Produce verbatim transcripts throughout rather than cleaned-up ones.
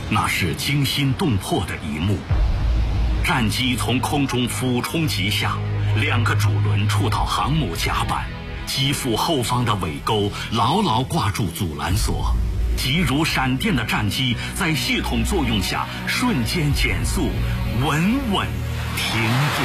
那是惊心动魄的一幕。战机从空中俯冲急下，两个主轮触到航母甲板，机腹后方的尾钩牢牢挂住阻拦索，急如闪电的战机在系统作用下瞬间减速，稳稳停住。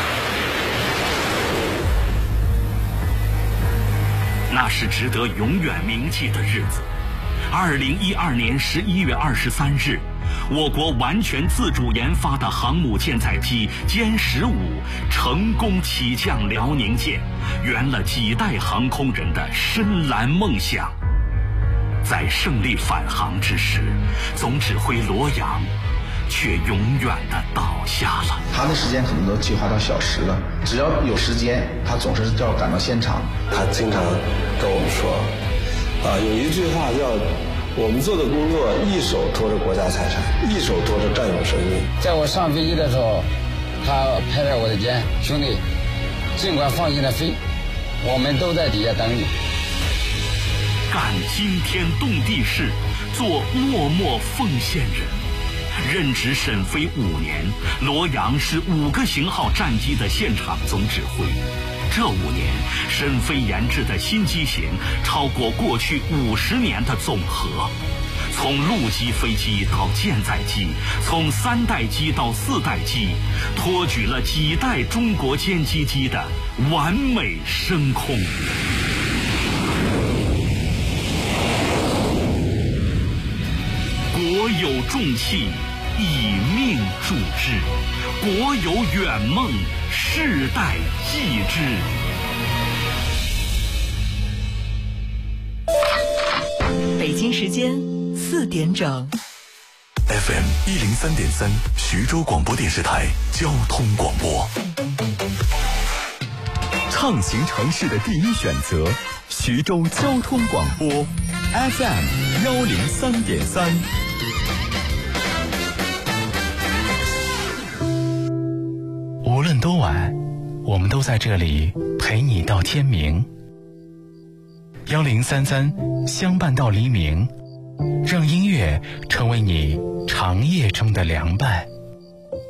那是值得永远铭记的日子。二零一二年十一月二十三日，我国完全自主研发的航母舰载机歼十五成功起降辽宁舰，圆了几代航空人的深蓝梦想。在胜利返航之时，总指挥罗阳却永远的倒下了。 他的时间可能都计划到小时了，只要有时间，他总是要赶到现场。 他经常跟我们说，啊，有一句话叫“我们做的工作一手托着国家财产，一手托着战友生命”。 在我上飞机的时候，他拍拍我的肩，兄弟，尽管放心的飞，我们都在底下等你。 干惊天动地事，做默默奉献人。任职沈飞五年，罗阳是五个型号战机的现场总指挥。这五年，沈飞研制的新机型超过过去五十年的总和。从陆基飞机到舰载机，从三代机到四代机，托举了几代中国歼击机的完美升空。国有重器，以命铸之；国有远梦，世代继之。 北京时间四点整。 F M 一零三点三，徐州广播电视台交通广播。畅行城市的第一选择，徐州交通广播 F M 幺零三点三。 无论多晚，我们都在这里陪你到天明。幺零三三相伴到黎明，让音乐成为你长夜中的凉伴。